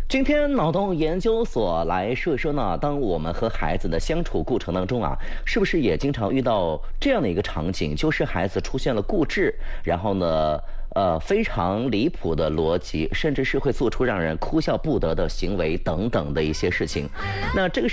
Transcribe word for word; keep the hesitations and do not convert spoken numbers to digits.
今天脑洞研究所来说一说呢，当我们和孩子的相处过程当中啊，是不是也经常遇到这样的一个场景，就是孩子出现了固执，然后呢，呃，非常离谱的逻辑，甚至是会做出让人哭笑不得的行为等等的一些事情。那这个